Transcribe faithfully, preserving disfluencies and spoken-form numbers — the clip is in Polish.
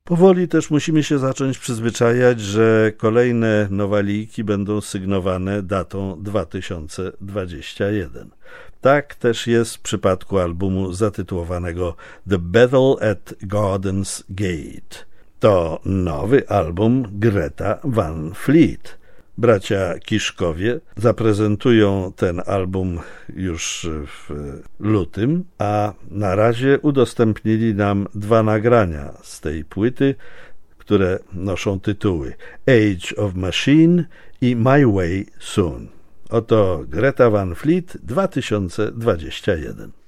Powoli też musimy się zacząć przyzwyczajać, że kolejne nowaliki będą sygnowane datą dwa tysiące dwudziestym pierwszym. Tak też jest w przypadku albumu zatytułowanego The Battle at Gardens Gate. To nowy album Greta Van Fleet. Bracia Kiszkowie zaprezentują ten album już w lutym, a na razie udostępnili nam dwa nagrania z tej płyty, które noszą tytuły Age of Machine i My Way Soon. Oto Greta Van Fleet dwa tysiące dwudziesty pierwszy.